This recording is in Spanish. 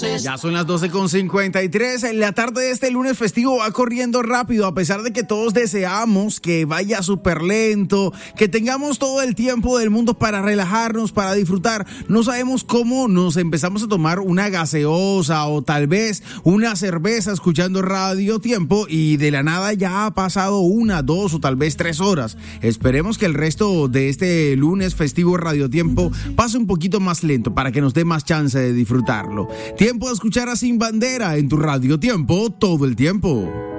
Ya son las 12:53. La tarde de este lunes festivo va corriendo rápido, a pesar de que todos deseamos que vaya súper lento, que tengamos todo el tiempo del mundo para relajarnos, para disfrutar. No sabemos cómo nos empezamos a tomar una gaseosa o tal vez una cerveza escuchando Radio Tiempo y de la nada ya ha pasado 1, 2 o tal vez 3 horas. Esperemos que el resto de este lunes festivo Radio Tiempo pase un poquito más lento para que nos dé más chance de disfrutarlo. Tiempo de escuchar a Sin Bandera en tu Radio Tiempo todo el tiempo.